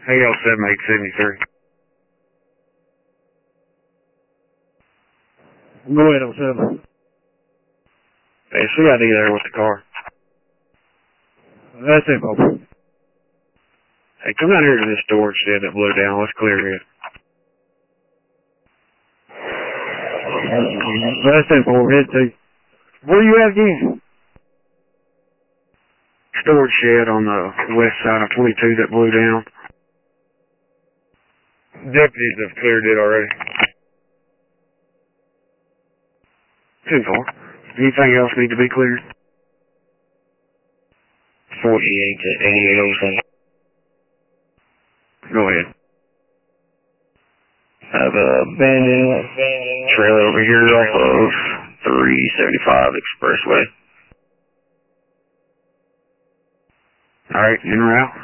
AL7873. Go ahead, 07. Hey, CID there with the car. That's info. Hey, come down here to this storage shed that blew down. Let's clear it. That's info. Head to. Where are you at again? Storage shed on the west side of 22 that blew down. Deputies have cleared it already. 10-4. Anything else need to be cleared? 48 to 8807. Go ahead. I have a abandoned trailer over here off of 375 Expressway. Alright, en route.